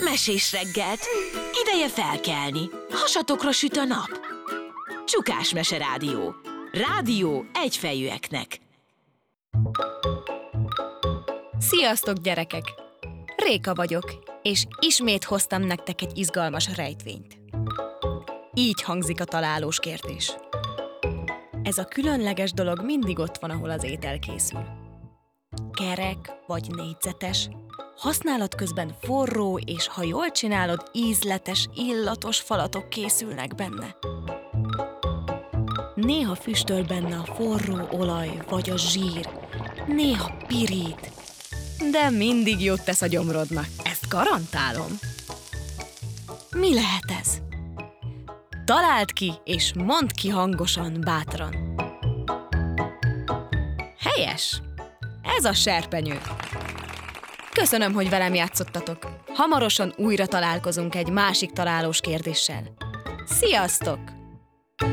mesés reggelt! Ideje felkelni, hasatokra süt a nap. Csukás Mese Rádió. Rádió egyfejűeknek. Sziasztok, gyerekek! Réka vagyok, és ismét hoztam nektek egy izgalmas rejtvényt. Így hangzik a találós kérdés. Ez a különleges dolog mindig ott van, ahol az étel készül. Kerek vagy négyzetes, használat közben forró, és ha jól csinálod, ízletes, illatos falatok készülnek benne. Néha füstöl benne a forró olaj vagy a zsír, néha pirít, de mindig jót tesz a gyomrodnak, ezt garantálom. Mi lehet ez? Találd ki, és mondd ki hangosan, bátran. Helyes! Ez a serpenyő. Köszönöm, hogy velem játszottatok. Hamarosan újra találkozunk egy másik találós kérdéssel. Sziasztok!